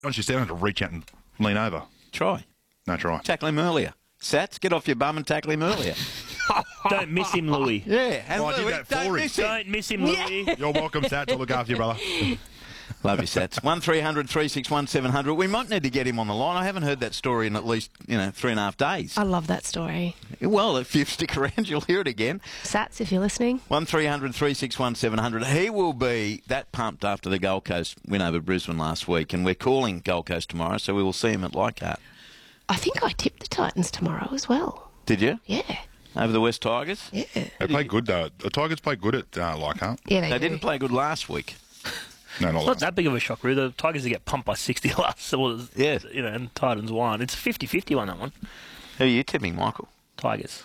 Once you stand, to reach out and lean over. Try. No, try. Tackle him earlier. Sats, get off your bum and tackle him earlier. Don't miss him, Louis. Yeah. And I did Louis, that for don't him. miss him. Don't miss him, Louis. You're welcome, Sat, to look after you, brother. Love you, Sats. 1300 361 700. We might need to get him on the line. I haven't heard that story in at least 3.5 days. I love that story. Well, if you stick around, you'll hear it again. Sats, if you're listening. 1300 361 700. He will be that pumped after the Gold Coast win over Brisbane last week, and we're calling Gold Coast tomorrow, so we will see him at Leichhardt. I think I tipped the Titans tomorrow as well. Did you? Yeah. Over the West Tigers? Yeah. They played good, though. The Tigers played good at Leichhardt. Yeah, They do. didn't play good last week. No, not It's not that big of a shock, really. The Tigers get pumped by 60 last. Yeah. And Titans won. It's 50-50 on that one. Who are you tipping, Michael? Tigers.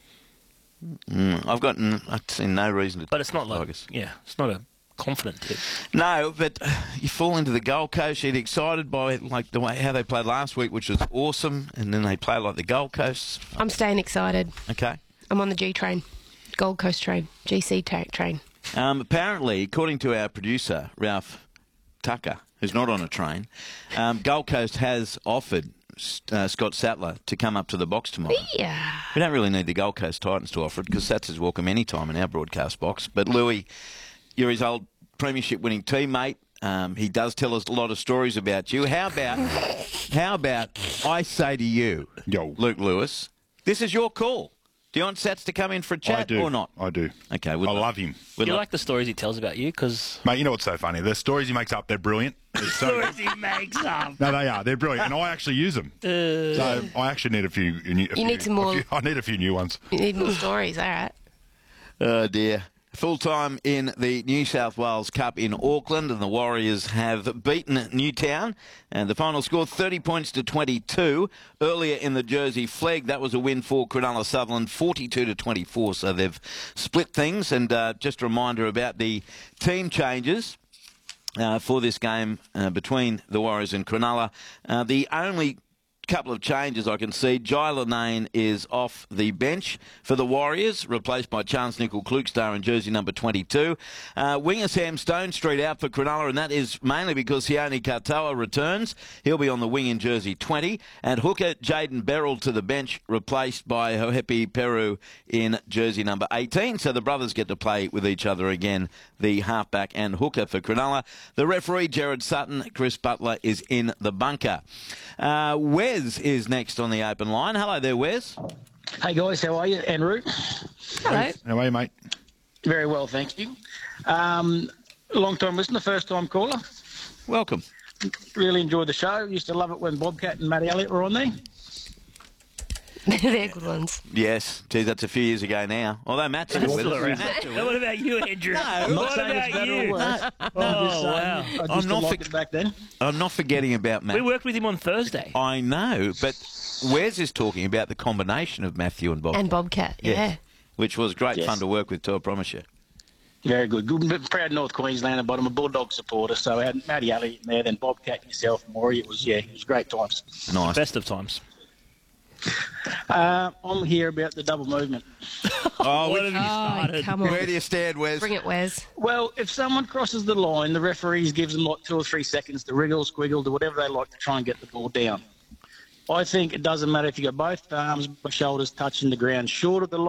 I've seen no reason to But it's not like, Tigers. it's not a confident tip. No, but you fall into the Gold Coast, you get excited by the way how they played last week, which was awesome, and then they play like the Gold Coast. I'm staying excited. Okay. I'm on the G train. Gold Coast train. GC train. Apparently, according to our producer, Ralph Tucker, who's not on a train, Gold Coast has offered Scott Sattler to come up to the box tomorrow. Yeah. We don't really need the Gold Coast Titans to offer it because Sats is welcome any time in our broadcast box. But Louis, you're his old premiership winning teammate. He does tell us a lot of stories about you. How about I say to you, Yo. Luke Lewis, this is your call. Do you want Sats to come in for a chat I do. or not? I do. Okay. I love him. You like the stories he tells about you? Because Mate, you know what's so funny? The stories he makes up, they're brilliant. stories he makes up. No, they are. They're brilliant. And I actually use them. So I actually need a few. need some more. I need a few new ones. You need more stories, all right. Oh, dear. Full-time in the New South Wales Cup in Auckland, and the Warriors have beaten Newtown. And the final score, 30 points to 22. Earlier in the Jersey Flegg, that was a win for Cronulla Sutherland, 42 to 24. So they've split things. And just a reminder about the team changes for this game between the Warriors and Cronulla. The only couple of changes I can see. Jai Lanane is off the bench for the Warriors, replaced by Chance Nickel-Klukstar in jersey number 22. Winger Sam Stone Street out for Cronulla, and that is mainly because Sione Katoa returns. He'll be on the wing in jersey 20. And hooker Jaden Beryl to the bench, replaced by Hohepi Peru in jersey number 18. So the brothers get to play with each other again, the halfback and hooker for Cronulla. The referee, Jared Sutton. Chris Butler is in the bunker. Wes is next on the open line. Hello there, Wes. Hey guys, how are you? En route. Hello. How are you, mate? Very well, thank you. Long time listener, first time caller. Welcome. Really enjoyed the show. Used to love it when Bobcat and Matty Elliott were on there. They're good ones. Yes, geez, that's a few years ago now. Although Matt's still with Still us. around. What about you, Andrew? I'm not What saying it's about better or you? worse. Oh, wow. I just not liked it back then. I'm not forgetting about Matt. We worked with him on Thursday. I know, but Wes is talking about the combination of Matthew and Bob. And Bobcat, yeah. Yes, which was great Yes. fun to work with too, I promise you. Very good. Good. Proud North Queenslander, but I'm a Bulldog supporter, so I had Matty Elliott in there, then Bobcat, yourself, Maury. It was great times. Nice. Best of times. I'm here about the double movement. Oh, What have you Oh, started? come on. where do you stand, Wes? Bring it, Wes. Well, if someone crosses the line, the referees gives them like 2 or 3 seconds to wriggle, squiggle, do whatever they like to try and get the ball down. I think it doesn't matter if you got both arms, shoulders touching the ground short of the line.